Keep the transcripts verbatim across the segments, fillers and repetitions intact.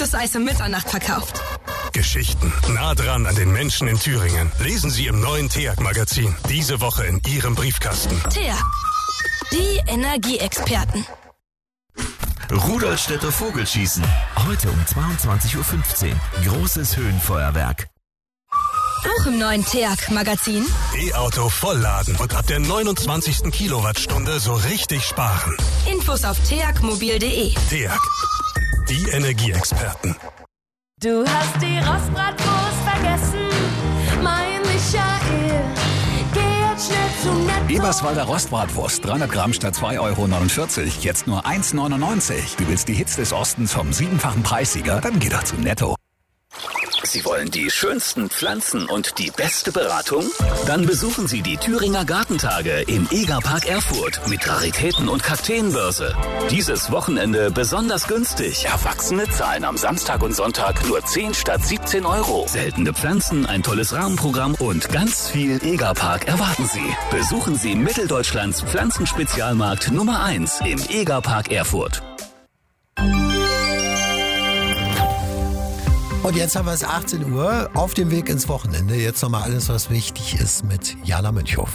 das Eis um Mitternacht verkauft. Geschichten nah dran an den Menschen in Thüringen. Lesen Sie im neuen T E A G-Magazin. Diese Woche in Ihrem Briefkasten. T E A G, die Energieexperten. Rudolstädter Vogelschießen. Heute um zweiundzwanzig Uhr fünfzehn. Großes Höhenfeuerwerk. Auch im neuen T E A G-Magazin. E-Auto vollladen und ab der neunundzwanzigsten Kilowattstunde so richtig sparen. Infos auf teagmobil punkt de. T E A G, die Energieexperten. Du hast die Rostbratwurst vergessen, mein Michael. Geh jetzt schnell zu Netto. Eberswalder Rostbratwurst, dreihundert Gramm statt zwei Euro neunundvierzig, jetzt nur eins neunundneunzig. Du willst die Hits des Ostens vom siebenfachen Preissieger? Dann geh doch zu Netto. Sie wollen die schönsten Pflanzen und die beste Beratung? Dann besuchen Sie die Thüringer Gartentage im Egerpark Erfurt mit Raritäten und Kakteenbörse. Dieses Wochenende besonders günstig. Erwachsene zahlen am Samstag und Sonntag nur zehn statt siebzehn Euro. Seltene Pflanzen, ein tolles Rahmenprogramm und ganz viel Egerpark erwarten Sie. Besuchen Sie Mitteldeutschlands Pflanzenspezialmarkt Nummer eins im Egerpark Erfurt. Und jetzt haben wir es achtzehn Uhr, auf dem Weg ins Wochenende. Jetzt nochmal alles, was wichtig ist mit Jana Münchhoff.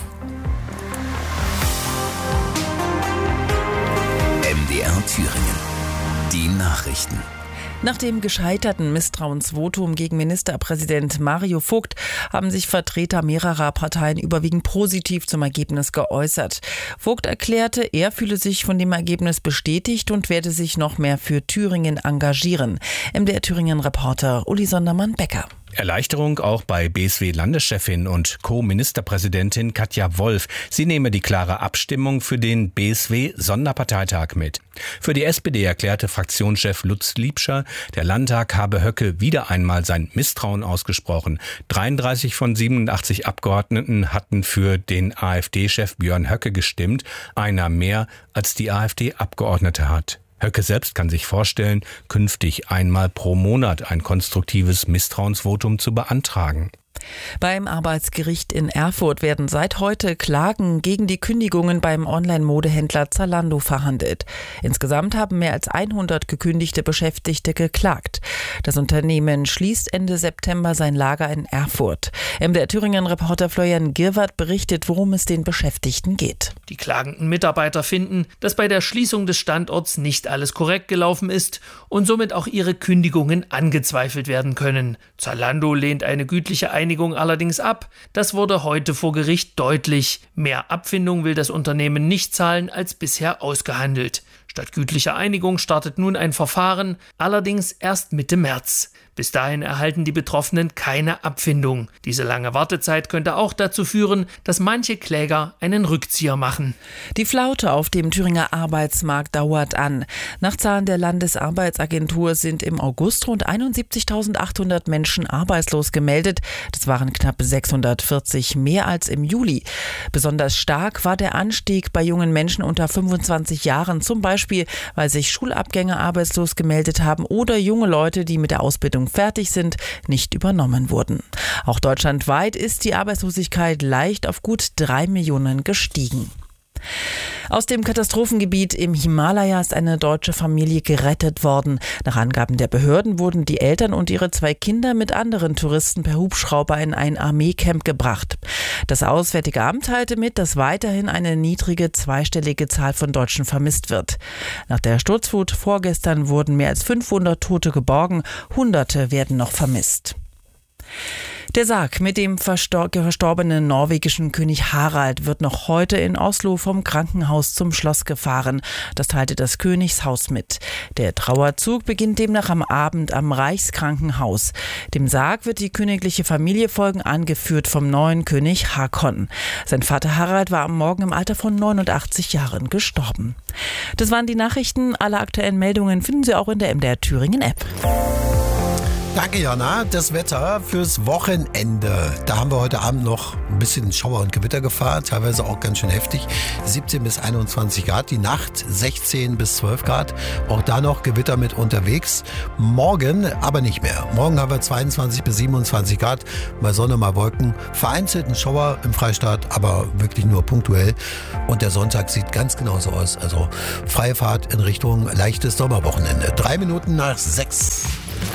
M D R Thüringen. Die Nachrichten. Nach dem gescheiterten Misstrauensvotum gegen Ministerpräsident Mario Vogt haben sich Vertreter mehrerer Parteien überwiegend positiv zum Ergebnis geäußert. Vogt erklärte, er fühle sich von dem Ergebnis bestätigt und werde sich noch mehr für Thüringen engagieren. M D R Thüringen-Reporter Uli Sondermann-Becker. Erleichterung auch bei B S W-Landeschefin und Co-Ministerpräsidentin Katja Wolf. Sie nehme die klare Abstimmung für den B S W-Sonderparteitag mit. Für die S P D erklärte Fraktionschef Lutz Liebscher, der Landtag habe Höcke wieder einmal sein Misstrauen ausgesprochen. dreiunddreißig von siebenundachtzig Abgeordneten hatten für den AfD-Chef Björn Höcke gestimmt, einer mehr als die AfD-Abgeordnete hat. Höcke selbst kann sich vorstellen, künftig einmal pro Monat ein konstruktives Misstrauensvotum zu beantragen. Beim Arbeitsgericht in Erfurt werden seit heute Klagen gegen die Kündigungen beim Online-Modehändler Zalando verhandelt. Insgesamt haben mehr als hundert gekündigte Beschäftigte geklagt. Das Unternehmen schließt Ende September sein Lager in Erfurt. M D R Thüringen-Reporter Florian Girwart berichtet, worum es den Beschäftigten geht. Die klagenden Mitarbeiter finden, dass bei der Schließung des Standorts nicht alles korrekt gelaufen ist und somit auch ihre Kündigungen angezweifelt werden können. Zalando lehnt eine gütliche Einigung allerdings ab. Das wurde heute vor Gericht deutlich. Mehr Abfindung will das Unternehmen nicht zahlen als bisher ausgehandelt. Statt gütlicher Einigung startet nun ein Verfahren, allerdings erst Mitte März. Bis dahin erhalten die Betroffenen keine Abfindung. Diese lange Wartezeit könnte auch dazu führen, dass manche Kläger einen Rückzieher machen. Die Flaute auf dem Thüringer Arbeitsmarkt dauert an. Nach Zahlen der Landesarbeitsagentur sind im August rund einundsiebzigtausendachthundert Menschen arbeitslos gemeldet. Das waren knapp sechshundertvierzig mehr als im Juli. Besonders stark war der Anstieg bei jungen Menschen unter fünfundzwanzig Jahren, zum Beispiel, weil sich Schulabgänger arbeitslos gemeldet haben oder junge Leute, die mit der Ausbildung fertig sind, nicht übernommen wurden. Auch deutschlandweit ist die Arbeitslosigkeit leicht auf gut drei Millionen gestiegen. Aus dem Katastrophengebiet im Himalaya ist eine deutsche Familie gerettet worden. Nach Angaben der Behörden wurden die Eltern und ihre zwei Kinder mit anderen Touristen per Hubschrauber in ein Armeecamp gebracht. Das Auswärtige Amt teilte mit, dass weiterhin eine niedrige zweistellige Zahl von Deutschen vermisst wird. Nach der Sturzflut vorgestern wurden mehr als fünfhundert Tote geborgen, Hunderte werden noch vermisst. Der Sarg mit dem verstorbenen norwegischen König Harald wird noch heute in Oslo vom Krankenhaus zum Schloss gefahren. Das teilte das Königshaus mit. Der Trauerzug beginnt demnach am Abend am Reichskrankenhaus. Dem Sarg wird die königliche Familie folgen, angeführt vom neuen König Haakon. Sein Vater Harald war am Morgen im Alter von neunundachtzig Jahren gestorben. Das waren die Nachrichten. Alle aktuellen Meldungen finden Sie auch in der M D R Thüringen App. Danke, Jana. Das Wetter fürs Wochenende. Da haben wir heute Abend noch ein bisschen Schauer und Gewitter gefahren, teilweise auch ganz schön heftig. siebzehn bis einundzwanzig Grad, die Nacht sechzehn bis zwölf Grad. Auch da noch Gewitter mit unterwegs. Morgen aber nicht mehr. Morgen haben wir zweiundzwanzig bis siebenundzwanzig Grad, mal Sonne, mal Wolken. Vereinzelt ein Schauer im Freistaat, aber wirklich nur punktuell. Und der Sonntag sieht ganz genauso aus. Also freie Fahrt in Richtung leichtes Sommerwochenende. Drei Minuten nach sechs.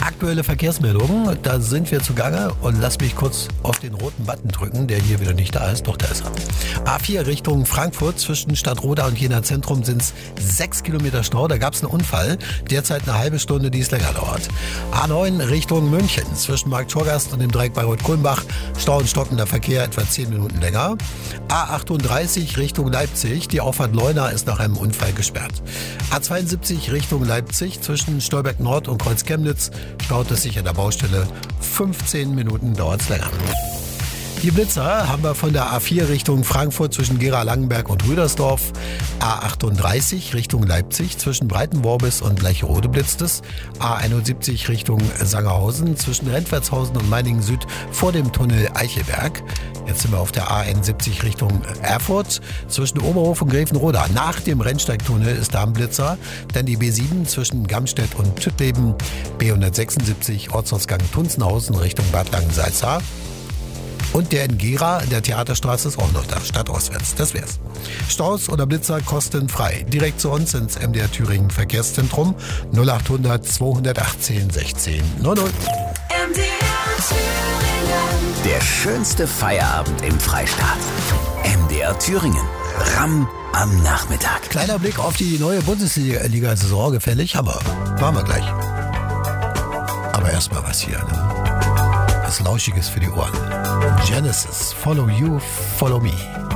Aktuelle Verkehrsmeldungen, da sind wir zugange und lass mich kurz auf den roten Button drücken, der hier wieder nicht da ist. Doch, da ist er. A vier Richtung Frankfurt zwischen Stadtroda und Jena Zentrum sind es sechs Kilometer Stau. Da gab es einen Unfall. Derzeit eine halbe Stunde, die es länger dauert. A neun Richtung München zwischen Markt-Torgast und dem Dreieck Bayreuth-Kulmbach. Stau und stockender Verkehr etwa zehn Minuten länger. A achtunddreißig Richtung Leipzig. Die Auffahrt Leuna ist nach einem Unfall gesperrt. A zweiundsiebzig Richtung Leipzig zwischen Stolberg Nord und Kreuz Chemnitz staut es sich an der Baustelle. fünfzehn Minuten dauert es länger. Die Blitzer haben wir von der A vier Richtung Frankfurt zwischen Gera-Langenberg und Rüdersdorf. A achtunddreißig Richtung Leipzig zwischen Breitenworbis und Bleicherode blitzt es. A einundsiebzig Richtung Sangerhausen zwischen Rentwertshausen und Meiningen Süd vor dem Tunnel Eichelberg. Jetzt sind wir auf der A einundsiebzig Richtung Erfurt zwischen Oberhof und Gräfenroda. Nach dem Rennsteigtunnel ist da ein Blitzer. Dann die B sieben zwischen Gamstedt und Tüttleben. B hundertsechsundsiebzig Ortsausgang Tunzenhausen Richtung Bad Langensalza. Und der in Gera, der Theaterstraße, ist auch noch da, stadtauswärts. Das wär's. Staus oder Blitzer kostenfrei. Direkt zu uns ins M D R Thüringen Verkehrszentrum null achthundert zweihundertachtzehn sechzehn null null. M D R Thüringen. Der schönste Feierabend im Freistaat. M D R Thüringen. Ramm am Nachmittag. Kleiner Blick auf die neue Bundesliga-Saison. Gefällig? Hammer. Machen wir gleich. Aber erstmal was hier, ne? Was Lauschiges für die Ohren. Genesis, Follow You, Follow Me.